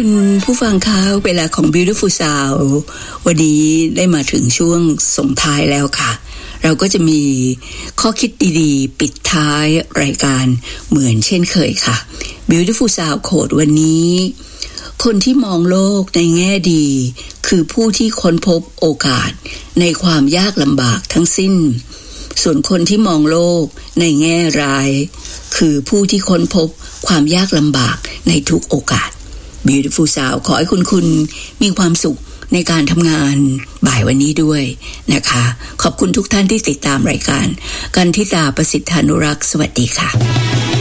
คุณผู้ฟังคะเวลาของ Beautiful Sound วันนี้ได้มาถึงช่วงส่งท้ายแล้วค่ะเราก็จะมีข้อคิดดีๆปิดท้ายรายการเหมือนเช่นเคยค่ะ Beautiful Sound Quote วันนี้คนที่มองโลกในแง่ดีคือผู้ที่ค้นพบโอกาสในความยากลำบากทั้งสิ้นส่วนคนที่มองโลกในแง่ร้ายคือผู้ที่ค้นพบความยากลำบากในทุกโอกาส Beautiful Sound ขอให้คุณมีความสุขในการทำงานบ่ายวันนี้ด้วยนะคะขอบคุณทุกท่านที่ติดตามรายการกันทิตาประสิทธานุรักษ์สวัสดีค่ะ